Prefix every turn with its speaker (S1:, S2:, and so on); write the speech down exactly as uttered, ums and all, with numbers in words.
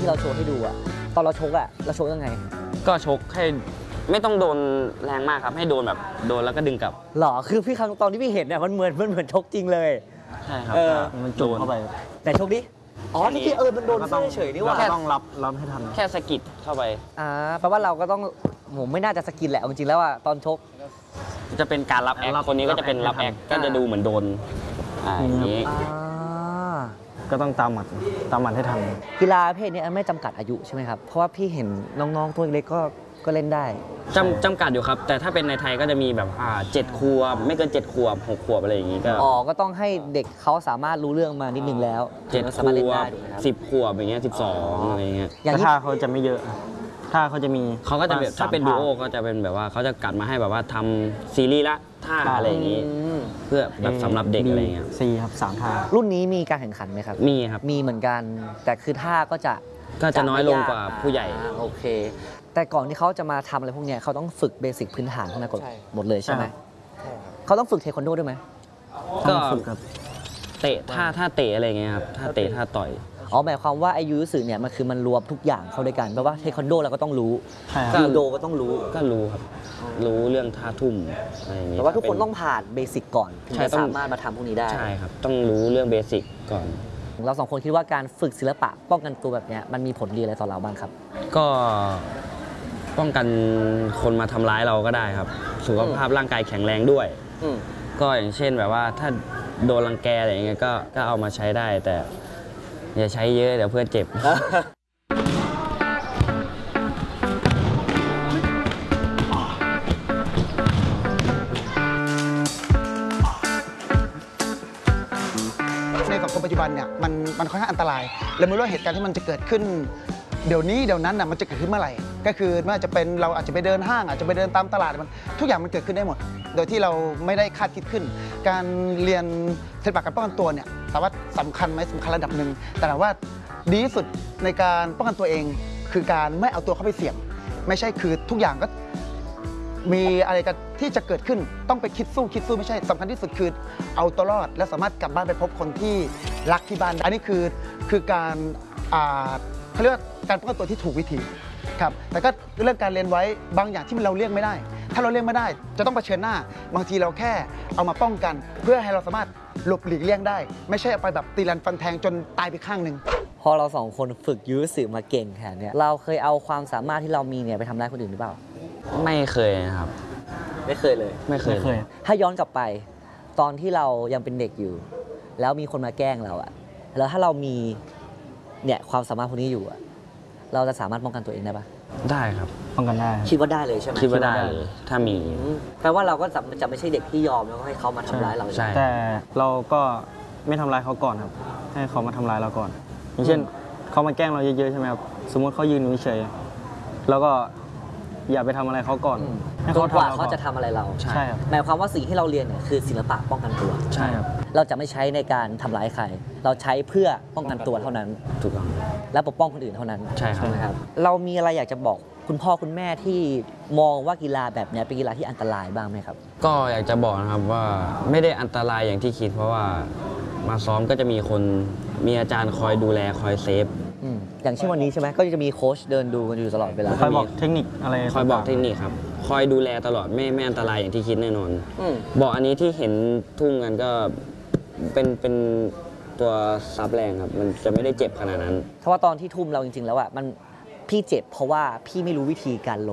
S1: เราโชว์ให้ดูอะตอนเราชกอะเราชกยังไง
S2: ก็ชกให้ไม่ต้องโดนแรงมากครับให้โดนแบบโดนแล้วก็ดึงกลับ
S1: หรอคือพี่ครั้งตอนที่พี่เห็นเนี่ยมันเหมือนมันเหมือนชกจริงเลย
S2: ใช่ครับ
S3: มันจุ่มเข้าไป
S1: แต่ชกดิอ๋อนี่คือเออมันโดนเสื้อเฉยนี่ว่า
S3: แค่ต้องรับรับให้ทัน
S2: แค่สกิดเข้าไป
S1: อ่าแปลว่าเราก็ต้องผมไม่น่าจะสกินแหละจริงๆแล้วอะตอนชก
S2: จะเป็นการรับแอคคนนี้ก็จะเป็นรับแอคก็จะดูเหมือนโดนอ่าอย่างนี้
S3: ก็ต้องตามหมัดตามหมัดให้ทัน
S1: กีฬาประเภทนี้ไม่จำกัดอายุใช่ไหมครับเพราะว่าพี่เห็นน้องๆตัวเล็กก็ก็เล่นได้
S2: จำจำกัดอยู่ครับแต่ถ้าเป็นในไทยก็จะมีแบบอ่าเจ็ดขวบไม่เกินเจ็ดขวบหกขวบอะไรอย่างงี้ก็
S1: อ๋อก็ต้องให้เด็กเขาสามารถรู้เรื่องมานิดนึงแล้ว
S2: เจ็ดขวบสิบขวบอย่างเงี้ยสิบสองอะไรเงี้ย
S3: แต่ถ้าเขาจะไม่เยอะถ้าเขาจะมี
S2: เขาก็จะแบบถ้าเป็นดูโอก็จะเป็นแบบว่าเขาจะกัดมาให้แบบว่าทำซีรีส์ละท่าอะไรอย่างงี้เพื่อแบบสำหรับเด็กอะไรเงี้ย
S3: สี่ครับสามท่า
S1: รุ่นนี้มีการแข่งขันไหมครับ
S2: มีครับ
S1: มีเหมือนกันแต่คือท่าก็จะ
S2: ก็จะน้อยลงกว่าผู้ใหญ่
S1: โอเคแต่ก่อนที่เขาจะมาทำอะไรพวกนี้เขาต้องฝึกเบสิกพื้นฐานทั้งนั้นหมดเลยใช่ไหมเขาต้องฝึกเทควันโดด้วยไหม
S2: ก็เตะท่าท่าเตะอะไรเงี้ยครับท่าเตะท่าต่อย
S1: อ๋อหมายความว่าไอยูยุสึเนี่ยมันคือมันรวมทุกอย่างเข้าด้วยกันแปลว่าเทควันโดเราก็ต้องรู้ยูโดก็ต้องรู้
S2: ก็รู้ครับรู้เรื่องท่าทุ่มอะไรอย่างเงี้ย
S1: แต่ว่าทุกคนต้องผ่านเบสิกก่อนถึงจะสามารถมาทำพวกนี้ได้
S2: ใช่ครับต้องรู้เรื่องเบสิกก่อน
S1: เราสองคนคิดว่าการฝึกศิลปะป้องกันตัวแบบนี้มันมีผลดีอะไรต่อเราบ้างครับ
S2: ก็ป้องกันคนมาทำร้ายเราก็ได้ครับสุขภาพร่างกายแข็งแรงด้วยก็อย่างเช่นแบบว่าถ้าโดนรังแกอะไรอย่างเงี้ยก็ก็เอามาใช้ได้แต่อย่าใช้เยอะเดี๋ยวเพื่อนเจ็บ
S4: ในสังคมปัจจุบันเนี่ยมันมันค่อนข้างอันตรายและไม่รู้ว่าเหตุการณ์ที่มันจะเกิดขึ้นเดี๋ยวนี้เดี๋ยวนั้นน่ะมันจะเกิดขึ้นเมื่อไหร่ก็คือไม่ว่าจะเป็นเราอาจจะไปเดินห้างอาจจะไปเดินตามตลาดมันทุกอย่างมันเกิดขึ้นได้หมดโดยที่เราไม่ได้คาดคิดขึ้นการเรียนศิลปะการป้องกันตัวเนี่ยแต่ว่าสำคัญไหมสำคัญระดับหนึ่งแต่ว่าดีที่สุดในการป้องกันตัวเองคือการไม่เอาตัวเข้าไปเสี่ยงไม่ใช่คือทุกอย่างก็มีอะไรกันที่จะเกิดขึ้นต้องไปคิดสู้คิดสู้ไม่ใช่สำคัญที่สุดคือเอาตัวรอดและสามารถกลับบ้านไปพบคนที่รักที่บ้านอันนี้คือคือการเขาเรียกว่าการป้องกันตัวที่ถูกวิธีครับแต่ก็เรื่องการเรียนไว้บางอย่างที่เราเลี่ยงไม่ได้ถ้าเราเลี่ยงไม่ได้จะต้องเผชิญหน้าบางทีเราแค่เอามาป้องกันเพื่อให้เราสามารถหลบหลีกเลี่ยงได้ไม่ใช่เอาไปแบบตีรันฟันแทงจนตายไปข้างหนึ่ง
S1: พอเราสองคนฝึกยูยุสึมาเก่งแค่นี้เราเคยเอาความสามารถที่เรามีเนี่ยไปทำร้ายคนอื่นหรือเปล่า
S2: ไม่เคยนะครับ
S1: ไม่เคยเลย
S2: ไม่เคย
S1: ถ้าย้อนกลับไปตอนที่เรายังเป็นเด็กอยู่แล้วมีคนมาแกล้งเราอะแล้วถ้าเรามีเนี่ยความสามารถพวกนี้อยู่อะเราจะสามารถป้องกันตัวเองได้ปะ
S2: ได้ครับ
S3: ป้องกันได้
S1: คิดว่าได้เลยใช่ไหม
S2: คิดว่าได้เลยถ้ามี
S1: แปลว่าเราก็จะจะไม่ใช่เด็กที่ยอมแล้วให้เขามาทำร้ายเรา
S2: ใช่
S3: แต่เราก็ไม่ทำร้ายเขาก่อนครับให้เขามาทำร้ายเราก่อนอย่างเช่นเขามาแกล้งเราเยอะๆใช่ไหมครับสมมติเขายืนอยู่เฉยแล้วก็อย่าไปทำอะไรเขาก่อน
S1: จนกว่าเขาจะทำอะไรเรา
S3: ใช่ครับ
S1: หมายความว่าสิ่งที่เราเรียนเนี่ยคือศิลปะป้องกันตัว
S2: ใช่ครับ
S1: เราจะไม่ใช้ในการทำร้ายใครเราใช้เพื่อป้องกันตัวเท่านั้น
S2: ถูกต้อง
S1: และปกป้องคนอื่นเท่านั้น
S2: ใช่
S1: ครับเรามีอะไรอยากจะบอกคุณพ่อคุณแม่ที่มองว่ากีฬาแบบนี้เป็นกีฬาที่อันตรายบ้างไหมครับ
S2: ก็อยากจะบอกนะครับว่าไม่ได้อันตรายอย่างที่คิดเพราะว่ามาซ้อมก็จะมีคนมีอาจารย์คอยดูแลคอยเซฟ
S1: อย่างเช่นวันนี้ใช่ไหมก็จะมีโค้ชเดินดูกันอยู่ตลอดเวลา
S3: คอยบอกเทคนิคอะไร
S2: คอยบอกเทคนิคครับคอยดูแลตลอดไม่ไม่อันตรายอย่างที่คิดแน่นอนบอกอันนี้ที่เห็นทุ่งกันก็เป็นเป็นตัวซับแรงครับมันจะไม่ได้เจ็บขนาดนั้น
S1: เพราะว่าตอนที่ทุ่มเราจริงๆแล้วอ่ะมันพี่เจ็บเพราะว่าพี่ไม่รู้วิธีการลง